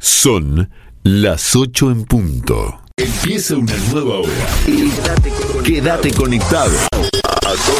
Son las 8 en punto. Empieza una nueva hora. Quédate conectado.